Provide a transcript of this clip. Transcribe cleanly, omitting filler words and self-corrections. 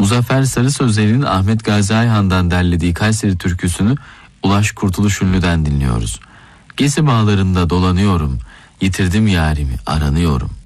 Muzaffer Sarı Sözler'in Ahmet Gazi Ayhan'dan derlediği Kayseri türküsünü Ulaş Kurtuluş Ünlü'den dinliyoruz. Gezi bağlarında dolanıyorum, yitirdim yarimi aranıyorum.